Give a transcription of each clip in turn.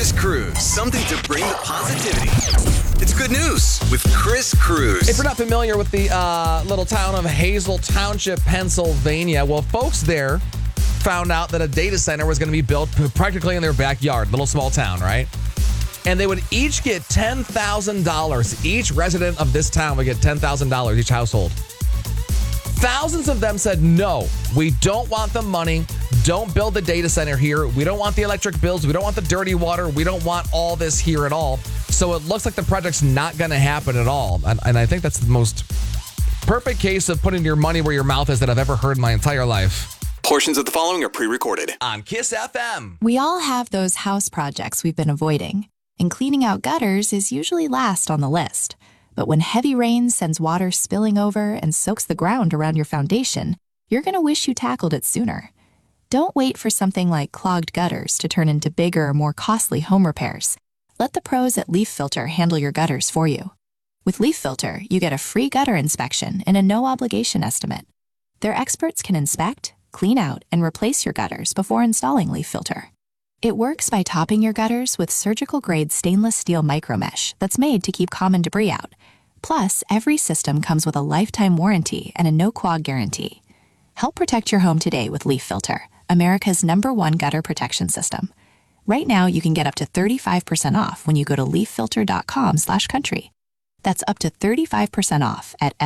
Chris Cruz. Something to bring the positivity. It's good news with Chris Cruz. If you're not familiar with the little town of Hazel Township, Pennsylvania, well, folks there found out that a data center was going to be built practically in their backyard. Little small town, right? And they would each get $10,000. Each resident of this town would get $10,000, each household. Thousands of them said, no, we don't want the money. Don't build the data center here. We don't want the electric bills. We don't want the dirty water. We don't want all this here at all. So it looks like the project's not going to happen at all. And I think that's the most perfect case of putting your money where your mouth is that I've ever heard in my entire life. Portions of the following are pre-recorded On Kiss FM. We all have those house projects we've been avoiding, and cleaning out gutters is usually last on the list. But when heavy rain sends water spilling over and soaks the ground around your foundation, you're going to wish you tackled it sooner. Don't wait for something like clogged gutters to turn into bigger, more costly home repairs. Let the pros at Leaf Filter handle your gutters for you. With Leaf Filter, you get a free gutter inspection and a no-obligation estimate. Their experts can inspect, clean out, and replace your gutters before installing Leaf Filter. It works by topping your gutters with surgical-grade stainless steel micromesh that's made to keep common debris out. Plus, every system comes with a lifetime warranty and a no-quag guarantee. Help protect your home today with Leaf Filter, America's #1 gutter protection system. Right now, you can get up to 35% off when you go to leaffilter.com/country. That's up to 35% off at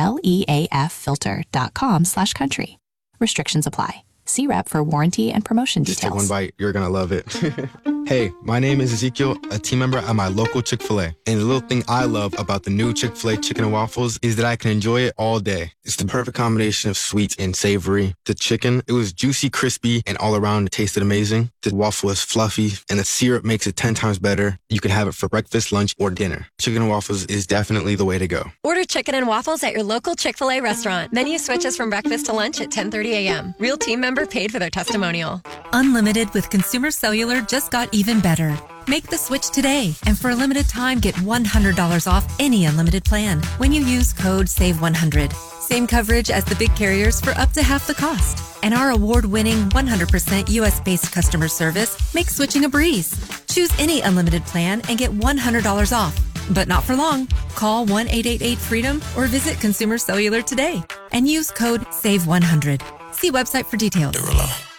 leaffilter.com/country. Restrictions apply. See rep for warranty and promotion details. Just take one bite. You're going to love it. Hey, my name is Ezekiel, a team member at my local Chick-fil-A. And the little thing I love about the new Chick-fil-A chicken and waffles is that I can enjoy it all day. It's the perfect combination of sweet and savory. The chicken, it was juicy, crispy, and all around it tasted amazing. The waffle is fluffy, and the syrup makes it 10 times better. You can have it for breakfast, lunch, or dinner. Chicken and waffles is definitely the way to go. Order chicken and waffles at your local Chick-fil-A restaurant. Menu switches from breakfast to lunch at 10:30 a.m. Real team member paid for their testimonial. Unlimited with Consumer Cellular just got even better. Make the switch today, and for a limited time, get $100 off any unlimited plan when you use code SAVE100. Same coverage as the big carriers for up to half the cost. And our award-winning 100% U.S.-based customer service makes switching a breeze. Choose any unlimited plan and get $100 off. But not for long. Call 1-888-FREEDOM or visit Consumer Cellular today and use code SAVE100. See website for details.